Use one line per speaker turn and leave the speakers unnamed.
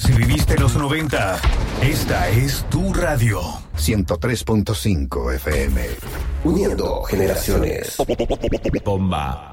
Si viviste los 90, esta es tu radio.
103.5 FM. Uniendo generaciones.
Bomba.